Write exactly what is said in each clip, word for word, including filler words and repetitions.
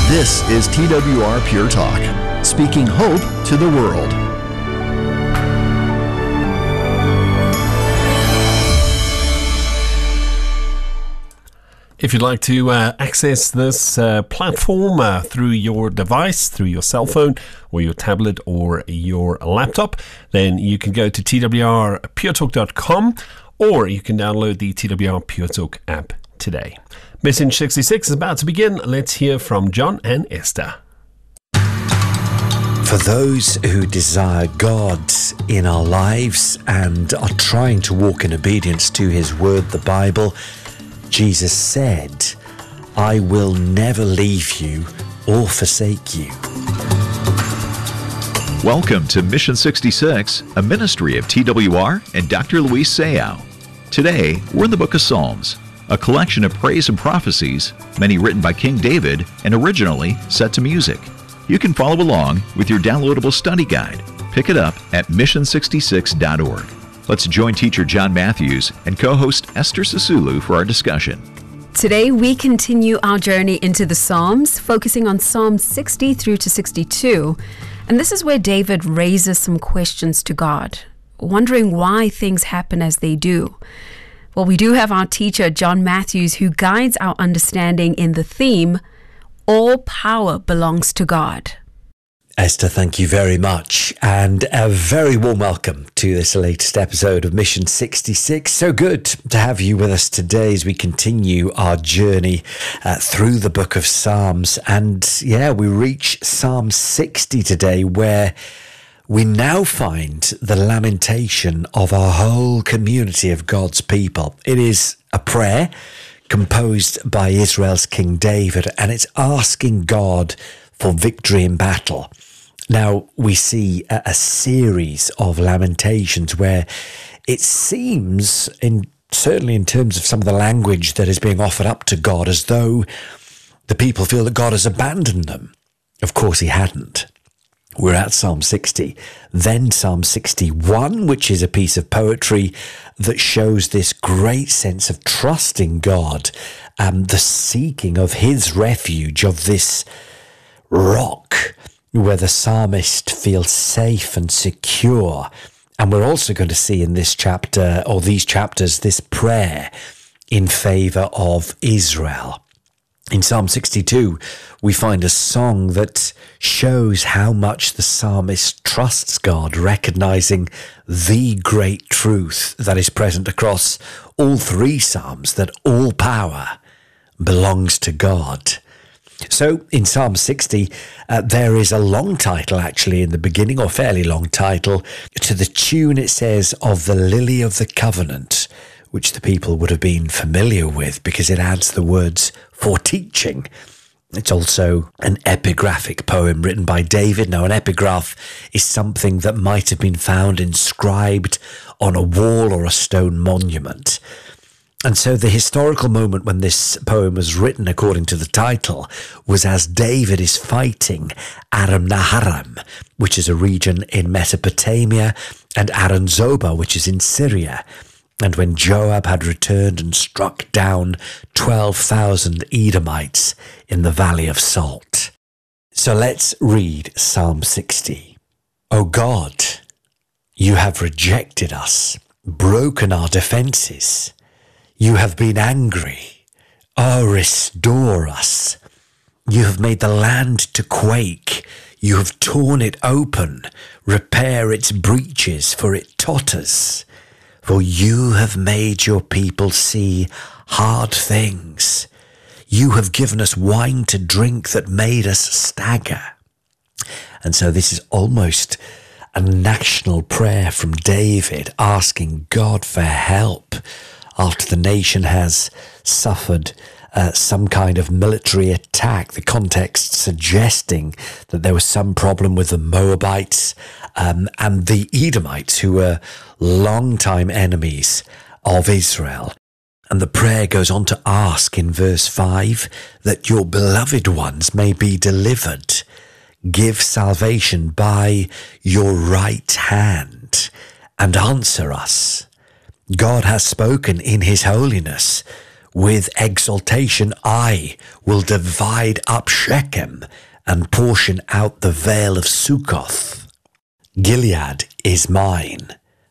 This is T W R Pure Talk, speaking hope to the world. If you'd like to uh, access this uh, platform uh, through your device, through your cell phone or your tablet or your laptop, then you can go to T W R pure talk dot com or you can download the T W R Pure Talk app today. Mission sixty-six is about to begin. Let's hear from John and Esther. For those who desire God in our lives and are trying to walk in obedience to His Word, the Bible, Jesus said, I will never leave you or forsake you. Welcome to Mission sixty-six, a ministry of T W R and Doctor Luis Sayao. Today, we're in the book of Psalms, a collection of praise and prophecies, many written by King David and originally set to music. You can follow along with your downloadable study guide. Pick it up at mission sixty-six dot org. Let's join teacher John Matthews and co-host Esther Sisulu for our discussion. Today we continue our journey into the Psalms, focusing on Psalm sixty through to sixty-two. And this is where David raises some questions to God, wondering why things happen as they do. Well, we do have our teacher, John Matthews, who guides our understanding in the theme, All Power Belongs to God. Esther, thank you very much, and a very warm welcome to this latest episode of Mission sixty-six. So good to have you with us today as we continue our journey uh, through the book of Psalms. And yeah, we reach Psalm sixty today, where we now find the lamentation of a whole community of God's people. It is a prayer composed by Israel's King David, and it's asking God for victory in battle. Now, we see a, a series of lamentations where it seems, in certainly in terms of some of the language that is being offered up to God, as though the people feel that God has abandoned them. Of course, He hadn't. We're at Psalm sixty, then Psalm sixty-one, which is a piece of poetry that shows this great sense of trusting God, um, the seeking of His refuge, of this rock where the psalmist feels safe and secure. And we're also going to see in this chapter, or these chapters, this prayer in favor of Israel. In Psalm sixty-two, we find a song that shows how much the psalmist trusts God, recognizing the great truth that is present across all three psalms, that all power belongs to God. So in Psalm sixty, uh, there is a long title actually in the beginning, or fairly long title. To the tune, it says, of the Lily of the Covenant, which the people would have been familiar with because it adds the words for teaching. It's also an epigraphic poem written by David. Now, an epigraph is something that might have been found inscribed on a wall or a stone monument. And so the historical moment when this poem was written, according to the title, was as David is fighting Aram Naharaim, which is a region in Mesopotamia, and Aram Zobah, which is in Syria. And when Joab had returned and struck down twelve thousand Edomites in the Valley of Salt. So let's read Psalm sixty. O God, you have rejected us, broken our defenses. You have been angry. Oh, restore us. You have made the land to quake. You have torn it open. Repair its breaches, for it totters. For you have made your people see hard things. You have given us wine to drink that made us stagger. And so this is almost a national prayer from David, asking God for help after the nation has suffered uh, some kind of military attack. The context suggesting that there was some problem with the Moabites um, and the Edomites, who were longtime enemies of Israel. And the prayer goes on to ask in verse five that your beloved ones may be delivered. Give salvation by your right hand and answer us. God has spoken in His holiness. With exultation I will divide up Shechem and portion out the vale of Succoth. Gilead is mine,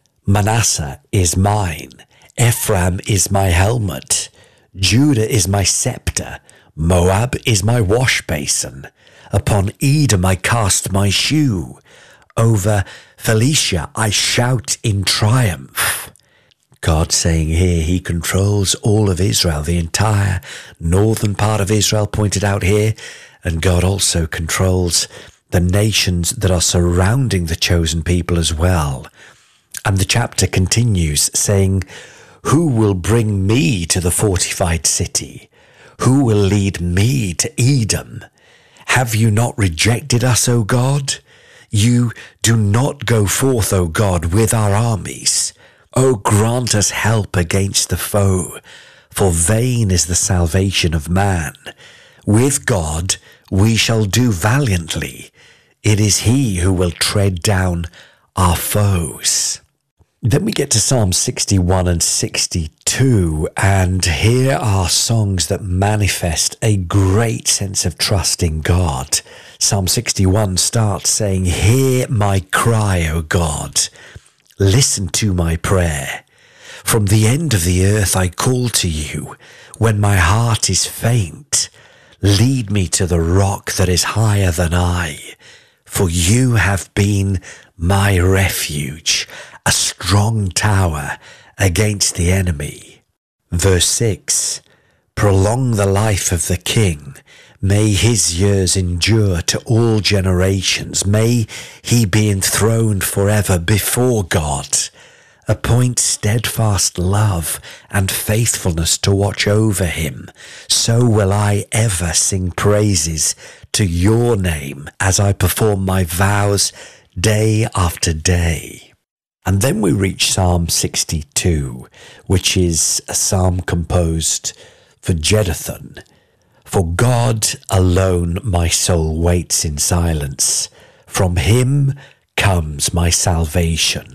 Manasseh is mine, Ephraim is my helmet, Judah is my scepter, Moab is my wash basin. Upon Edom I cast my shoe, over Philistia I shout in triumph. God saying here he controls all of Israel, the entire northern part of Israel pointed out here, and God also controls the nations that are surrounding the chosen people as well. And the chapter continues saying, who will bring me to the fortified city? Who will lead me to Edom? Have you not rejected us, O God? You do not go forth, O God, with our armies. O grant us help against the foe, for vain is the salvation of man. With God we shall do valiantly. It is he who will tread down our foes. Then we get to Psalm sixty-one and sixty-two, and here are songs that manifest a great sense of trust in God. Psalm sixty-one starts saying, hear my cry, O God. Listen to my prayer. From the end of the earth I call to you. When my heart is faint, lead me to the rock that is higher than I. For you have been my refuge, a strong tower against the enemy. Verse six, prolong the life of the king. May his years endure to all generations. May he be enthroned forever before God. Appoint steadfast love and faithfulness to watch over him. So will I ever sing praises to your name as I perform my vows day after day. And then we reach Psalm sixty-two, which is a psalm composed for Jeduthun. For God alone my soul waits in silence. From him comes my salvation.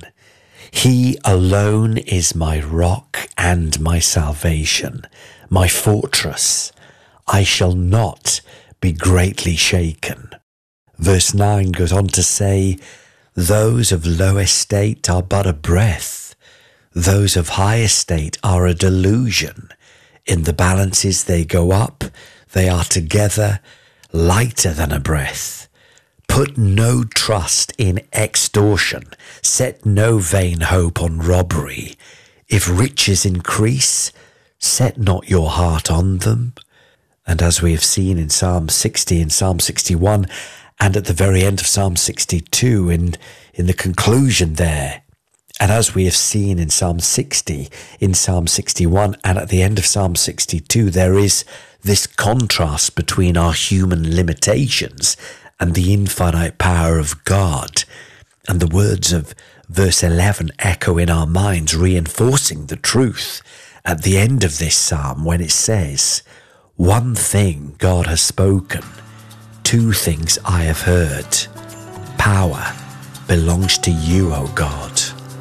He alone is my rock and my salvation, my fortress. I shall not be greatly shaken. Verse nine goes on to say, those of low estate are but a breath. Those of high estate are a delusion. In the balances they go up, they are together lighter than a breath. Put no trust in extortion. Set no vain hope on robbery. If riches increase, set not your heart on them. And as we have seen in Psalm sixty and Psalm sixty-one, and at the very end of Psalm sixty-two, in, in the conclusion there, and as we have seen in Psalm sixty, in Psalm sixty-one, and at the end of Psalm sixty-two, there is this contrast between our human limitations and the infinite power of God. And the words of verse eleven echo in our minds, reinforcing the truth at the end of this psalm when it says, one thing God has spoken, two things I have heard. Power belongs to you, O God.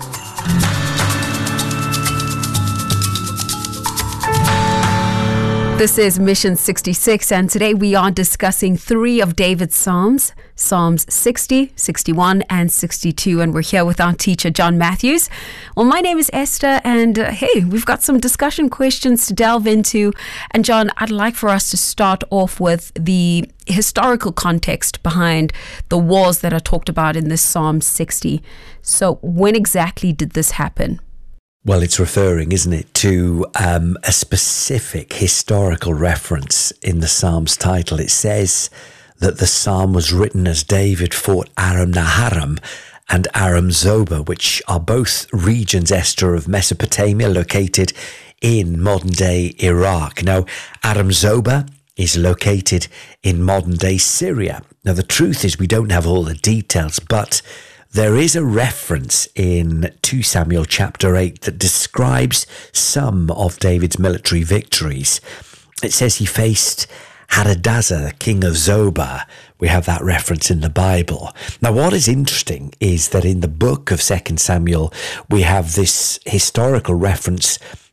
This is Mission sixty-six, and today we are discussing three of David's Psalms, Psalms sixty, sixty-one, and sixty-two, and we're here with our teacher, John Matthews. Well, my name is Esther, and uh, hey, we've got some discussion questions to delve into. And John, I'd like for us to start off with the historical context behind the wars that are talked about in this Psalm sixty. So when exactly did this happen? Well, it's referring, isn't it, to um, a specific historical reference in the psalm's title. It says that the psalm was written as David fought Aram Naharaim and Aram Zobah, which are both regions, Esther, of Mesopotamia, located in modern-day Iraq. Now, Aram Zobah is located in modern-day Syria. Now, the truth is we don't have all the details, but there is a reference in Second Samuel chapter eight that describes some of David's military victories. It says he faced Hadadezer, king of Zobah. We have that reference in the Bible. Now, what is interesting is that in the book of Second Samuel, we have this historical reference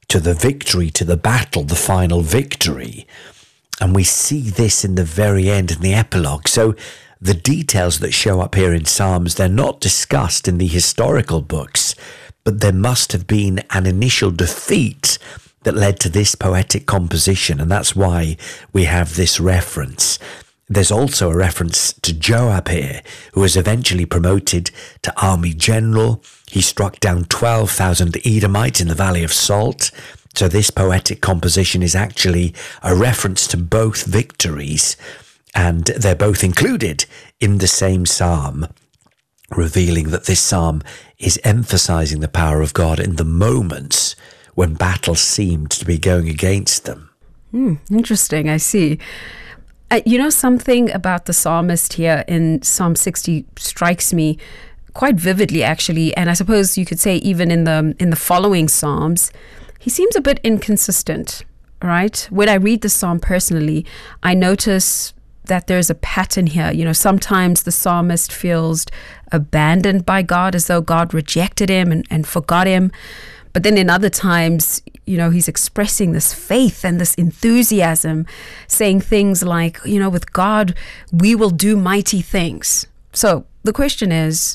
to the victory, to the battle, the final victory. And we see this in the very end, in the epilogue. So the details that show up here in Psalms, they're not discussed in the historical books, but there must have been an initial defeat that led to this poetic composition, and that's why we have this reference. There's also a reference to Joab here, who was eventually promoted to army general. He struck down twelve thousand Edomites in the Valley of Salt. So this poetic composition is actually a reference to both victories, and they're both included in the same psalm, revealing that this psalm is emphasizing the power of God in the moments when battles seemed to be going against them. Hmm, interesting, I see. Uh, you know, something about the psalmist here in Psalm sixty strikes me quite vividly, actually, and I suppose you could say even in the in the following psalms, he seems a bit inconsistent, right? When I read the psalm personally, I notice that there's a pattern here. You know, sometimes the psalmist feels abandoned by God, as though God rejected him and, and forgot him. But then in other times, you know, he's expressing this faith and this enthusiasm, saying things like, you know, with God, we will do mighty things. So the question is,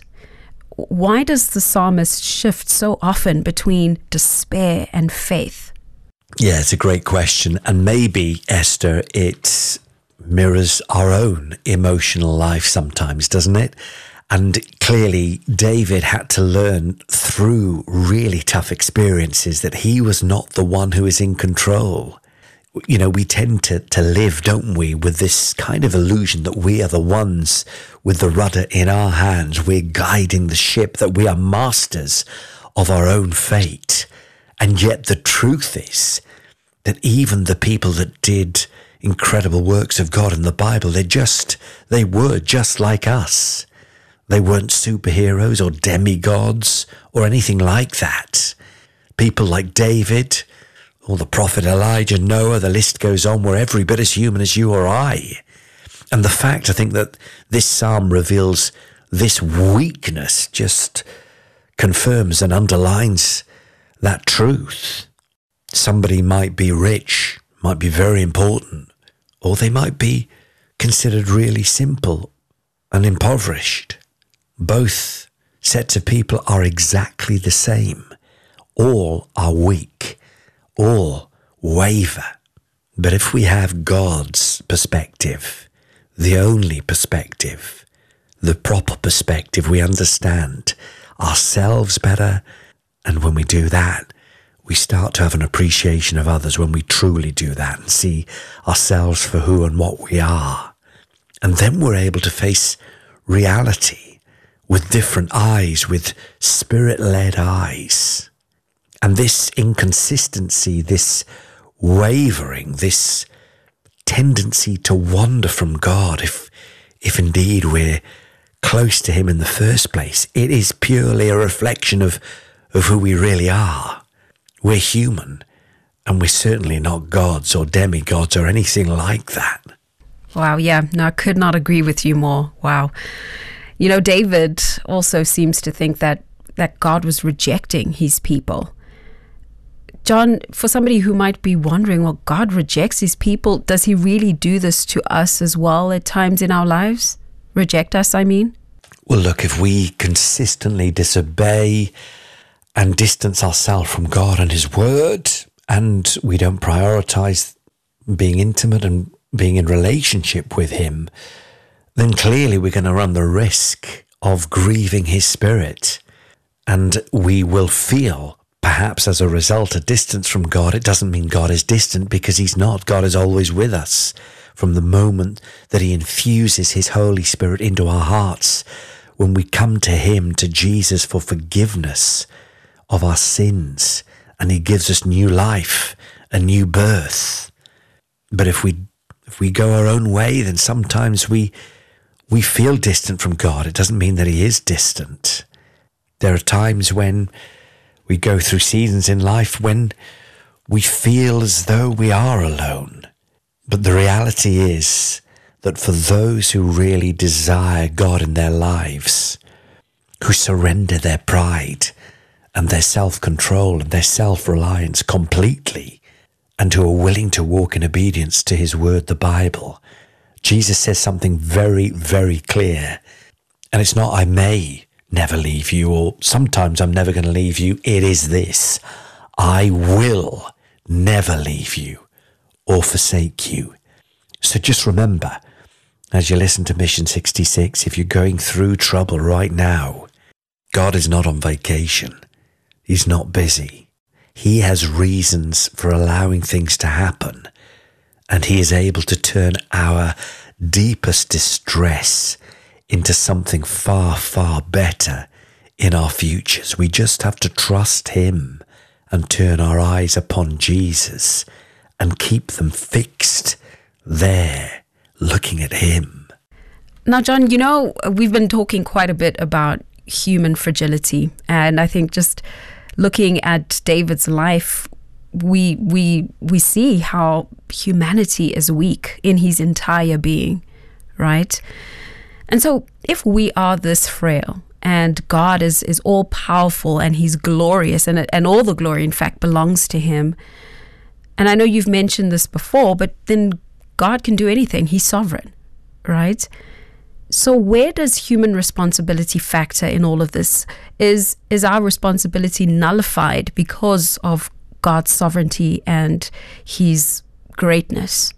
why does the psalmist shift so often between despair and faith? Yeah, it's a great question. And maybe, Esther, it mirrors our own emotional life sometimes, doesn't it? And clearly, David had to learn through really tough experiences that he was not the one who is in control. You know, we tend to, to live, don't we, with this kind of illusion that we are the ones with the rudder in our hands. We're guiding the ship, that we are masters of our own fate. And yet the truth is that even the people that did incredible works of God in the Bible, they just, they were just like us. They weren't superheroes or demigods or anything like that. People like David or the prophet Elijah, Noah, the list goes on, were every bit as human as you or I. And the fact, I think, that this psalm reveals this weakness just confirms and underlines that truth. Somebody might be rich, might be very important, or they might be considered really simple and impoverished. Both sets of people are exactly the same. All are weak. All waver. But if we have God's perspective, the only perspective, the proper perspective, we understand ourselves better. And when we do that, we start to have an appreciation of others when we truly do that and see ourselves for who and what we are. And then we're able to face reality with different eyes, with spirit-led eyes. And this inconsistency, this wavering, this tendency to wander from God, if if indeed we're close to him in the first place, it is purely a reflection of, of who we really are. We're human, and we're certainly not gods or demigods or anything like that. Wow, yeah, no, I could not agree with you more. Wow. You know, David also seems to think that, that God was rejecting his people. John, for somebody who might be wondering, well, God rejects his people, does he really do this to us as well at times in our lives? Reject us, I mean? Well, look, if we consistently disobey and distance ourselves from God and his word, and we don't prioritize being intimate and being in relationship with him, then clearly we're going to run the risk of grieving his spirit. And we will feel, perhaps as a result, a distance from God. It doesn't mean God is distant, because he's not. God is always with us from the moment that he infuses his Holy Spirit into our hearts. When we come to him, to Jesus, for forgiveness of our sins, and he gives us new life, a new birth. But if we if we go our own way, then sometimes we we feel distant from God. It doesn't mean that he is distant. There are times when we go through seasons in life when we feel as though we are alone. But the reality is that for those who really desire God in their lives, who surrender their pride and their self-control and their self-reliance completely, and who are willing to walk in obedience to his word, the Bible, Jesus says something very, very clear. And it's not, I may never leave you, or sometimes I'm never going to leave you. It is this: I will never leave you or forsake you. So just remember, as you listen to Mission sixty-six, if you're going through trouble right now, God is not on vacation. He's not busy. He has reasons for allowing things to happen, and he is able to turn our deepest distress into something far, far better in our futures. We just have to trust him and turn our eyes upon Jesus and keep them fixed there, looking at him. Now, John, you know, we've been talking quite a bit about human fragility, and I think just looking at David's life, we we we see how humanity is weak in his entire being, right? And so if we are this frail and God is, is all powerful and he's glorious, and, and all the glory, in fact, belongs to him. And I know you've mentioned this before, but then God can do anything. He's sovereign, right? So where does human responsibility factor in all of this? Is, is our responsibility nullified because of God's sovereignty and his greatness?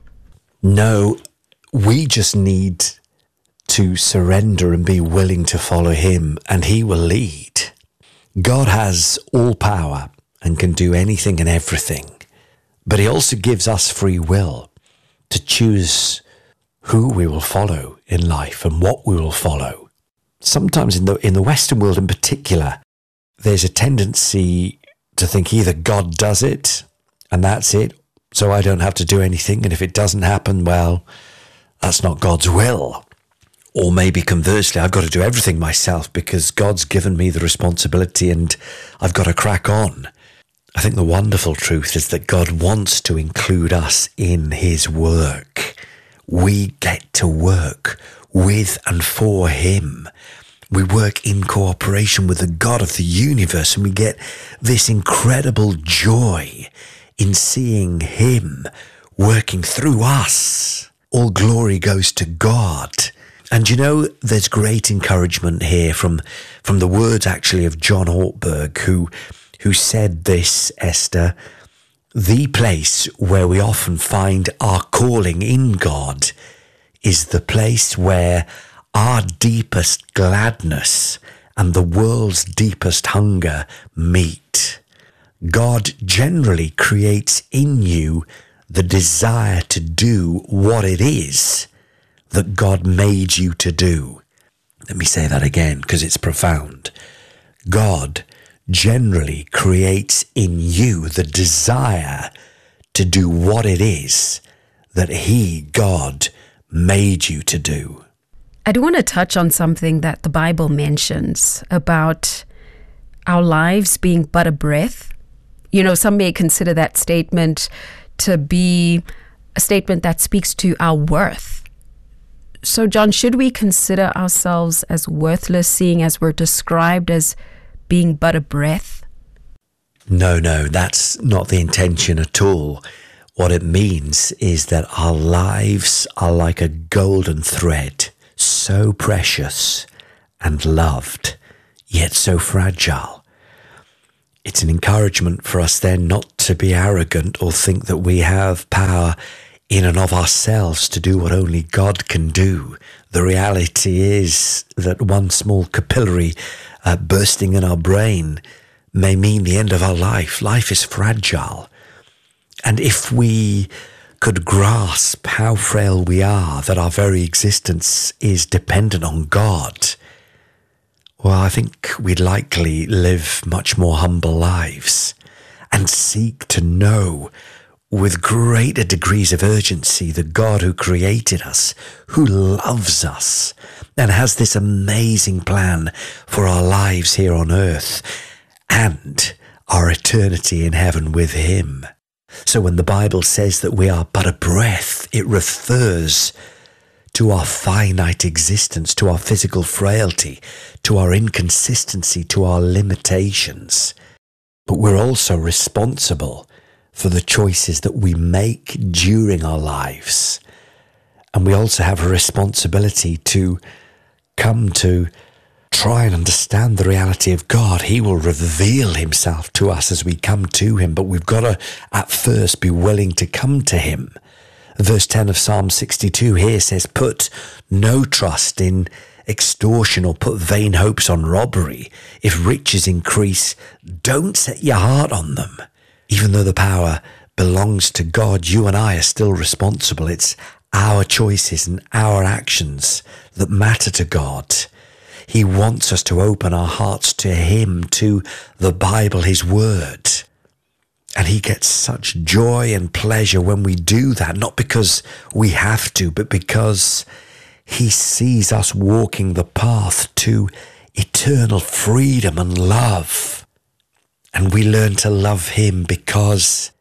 No, we just need to surrender and be willing to follow him, and he will lead. God has all power and can do anything and everything, but he also gives us free will to choose who we will follow in life and what we will follow. Sometimes in the in the Western world in particular, there's a tendency to think either God does it and that's it, so I don't have to do anything, and if it doesn't happen, well, that's not God's will. Or maybe conversely, I've got to do everything myself because God's given me the responsibility and I've got to crack on. I think the wonderful truth is that God wants to include us in his work. We get to work with and for him. We work in cooperation with the God of the universe, and we get this incredible joy in seeing him working through us. All glory goes to God. And you know, there's great encouragement here from, from the words actually of John Ortberg, who, who said this, Esther: the place where we often find our calling in God is the place where our deepest gladness and the world's deepest hunger meet. God generally creates in you the desire to do what it is that God made you to do. Let me say that again, because it's profound. God generally creates in you the desire to do what it is that he, God, made you to do. I do want to touch on something that the Bible mentions about our lives being but a breath. You know, some may consider that statement to be a statement that speaks to our worth. So, John, should we consider ourselves as worthless, seeing as we're described as being but a breath? No, no, that's not the intention at all. What it means is that our lives are like a golden thread, so precious and loved, yet so fragile. It's an encouragement for us then not to be arrogant or think that we have power in and of ourselves to do what only God can do. The reality is that one small capillary uh, bursting in our brain may mean the end of our life. Life is fragile. And if we could grasp how frail we are, that our very existence is dependent on God, well, I think we'd likely live much more humble lives and seek to know with greater degrees of urgency the God who created us, who loves us, and has this amazing plan for our lives here on earth and our eternity in heaven with him. So when the Bible says that we are but a breath, it refers to our finite existence, to our physical frailty, to our inconsistency, to our limitations. But we're also responsible for the choices that we make during our lives. And we also have a responsibility to come to try and understand the reality of God. He will reveal himself to us as we come to him, but we've got to at first be willing to come to him. Verse ten of Psalm sixty-two here says, put no trust in extortion or put vain hopes on robbery. If riches increase, don't set your heart on them. Even though the power belongs to God, you and I are still responsible. It's our choices and our actions that matter to God. He wants us to open our hearts to him, to the Bible, his word. And he gets such joy and pleasure when we do that, not because we have to, but because he sees us walking the path to eternal freedom and love. And we learn to love him because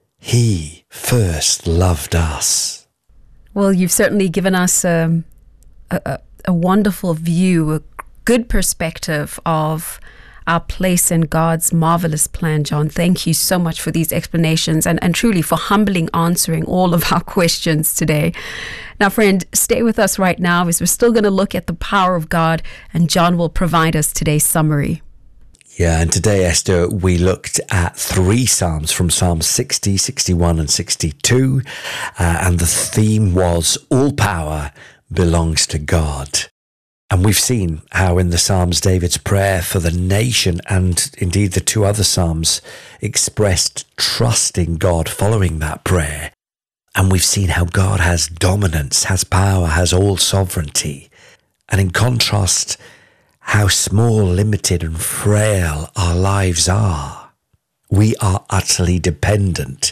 he first loved us. Well, you've certainly given us um, a, a, a wonderful view, a good perspective of our place in God's marvelous plan, John. Thank you so much for these explanations and, and truly for humbling answering all of our questions today. Now, friend, stay with us right now as we're still going to look at the power of God, and John will provide us today's summary. Yeah, and today, Esther, we looked at three Psalms from Psalm sixty, sixty-one and sixty-two, uh, and the theme was all power belongs to God. And we've seen how in the Psalms, David's prayer for the nation and indeed the two other Psalms expressed trusting God following that prayer. And we've seen how God has dominance, has power, has all sovereignty. And in contrast, how small, limited and frail our lives are. We are utterly dependent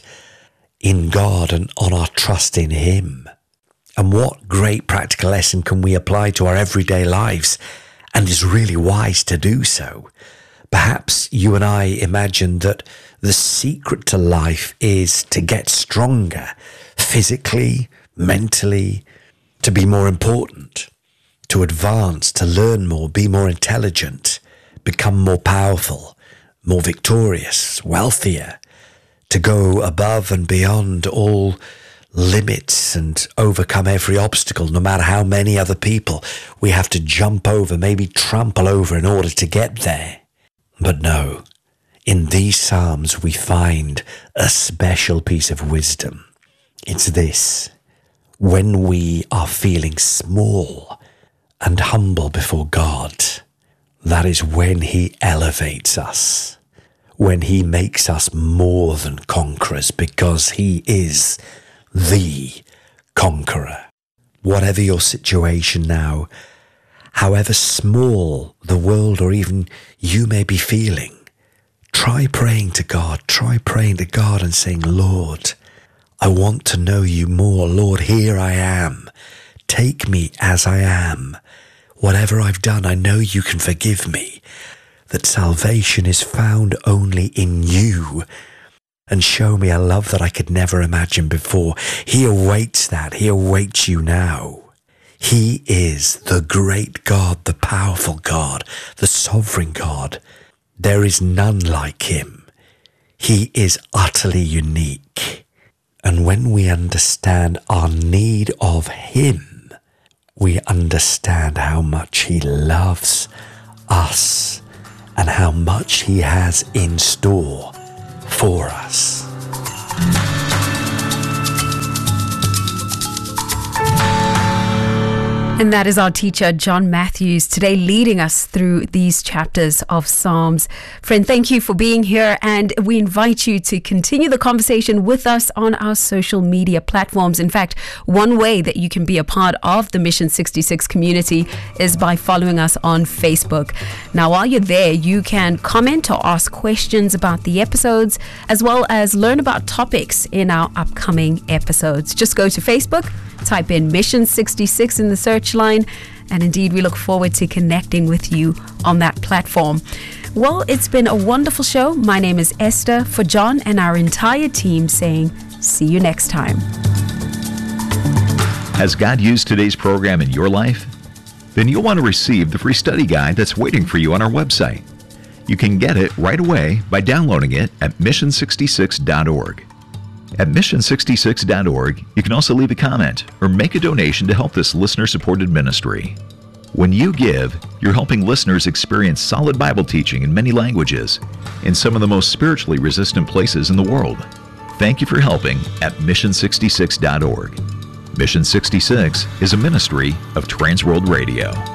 in God and on our trust in him. And what great practical lesson can we apply to our everyday lives, and is really wise to do so? Perhaps you and I imagine that the secret to life is to get stronger, physically, mentally, to be more important, to advance, to learn more, be more intelligent, become more powerful, more victorious, wealthier, to go above and beyond all limits and overcome every obstacle, no matter how many other people we have to jump over, maybe trample over in order to get there. But no, in these Psalms we find a special piece of wisdom. It's this: when we are feeling small and humble before God, that is when he elevates us, when he makes us more than conquerors, because he is the conqueror. Whatever your situation now, however small the world or even you may be feeling, try praying to God. Try praying to God and saying, Lord, I want to know you more. Lord, here I am. Take me as I am. Whatever I've done, I know you can forgive me. That salvation is found only in you. And show me a love that I could never imagine before. He awaits that. He awaits you now. He is the great God, the powerful God, the sovereign God. There is none like him. He is utterly unique. And when we understand our need of him, we understand how much he loves us and how much he has in store for us. And that is our teacher, John Matthews, today leading us through these chapters of Psalms. Friend, thank you for being here, and we invite you to continue the conversation with us on our social media platforms. In fact, one way that you can be a part of the Mission sixty-six community is by following us on Facebook. Now, while you're there, you can comment or ask questions about the episodes, as well as learn about topics in our upcoming episodes. Just go to Facebook, type in Mission sixty-six in the search line, and indeed we look forward to connecting with you on that platform. Well, it's been a wonderful show. My name is Esther, for John and our entire team saying see you next time. Has God used today's program in your life? Then you'll want to receive the free study guide that's waiting for you on our website. You can get it right away by downloading it at mission sixty-six dot org. At mission sixty-six dot org, you can also leave a comment or make a donation to help this listener-supported ministry. When you give, you're helping listeners experience solid Bible teaching in many languages in some of the most spiritually resistant places in the world. Thank you for helping at mission sixty-six dot org. Mission sixty-six is a ministry of Transworld Radio.